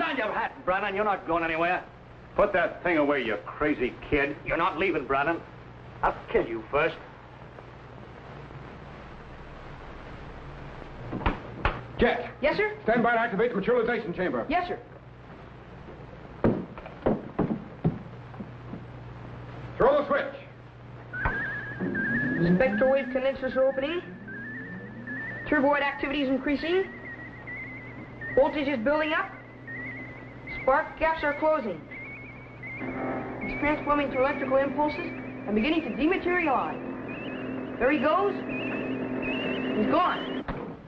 on your hat, Brannon. You're not going anywhere. Put that thing away, you crazy kid. You're not leaving, Brannon. I'll kill you first. Jet. Yes, sir? Stand by to activate the materialization chamber. Yes, sir. Throw the switch. Spectrowave condensers are opening. Turboid activity is increasing. Voltage is building up. Spark gaps are closing. It's transforming to electrical impulses and beginning to dematerialize. There he goes. He's gone.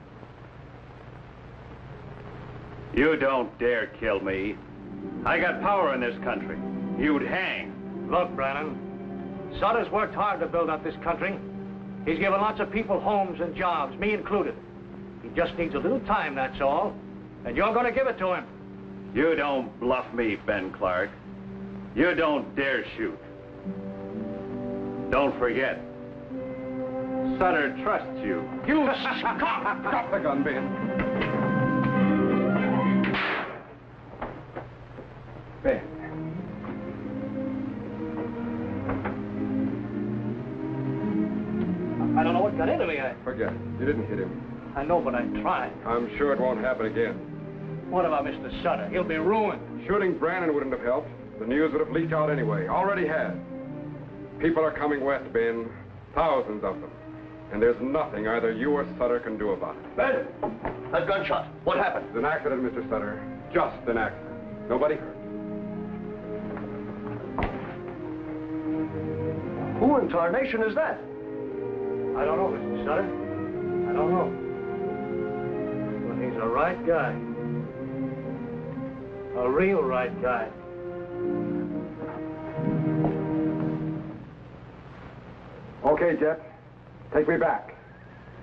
You don't dare kill me. I got power in this country. You'd hang. Look, Brannon, Sutter's worked hard to build up this country. He's given lots of people homes and jobs, me included. He just needs a little time, that's all. And you're going to give it to him. You don't bluff me, Ben Clark. You don't dare shoot. Don't forget, Sutter trusts you. You stop the gun, Ben. Ben. I don't know what got into me. Forget it. You didn't hit him. I know, but I tried. I'm sure it won't happen again. What about Mr. Sutter? He'll be ruined. Shooting Brannon wouldn't have helped. The news would have leaked out anyway. Already had. People are coming west, Ben. Thousands of them. And there's nothing either you or Sutter can do about it. Ben! That gunshot. What happened? It's an accident, Mr. Sutter. Just an accident. Nobody hurt. Who in tarnation is that? I don't know, Mr. Sutter. I don't know. But he's a right guy. A real right guy. Okay, Jet. Take me back.